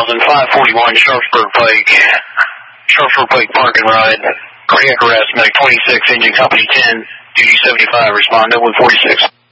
541 Sharpsburg Pike Park and Ride. Cardiac arrest, medic 26, engine company 10, duty 75, respond to 146.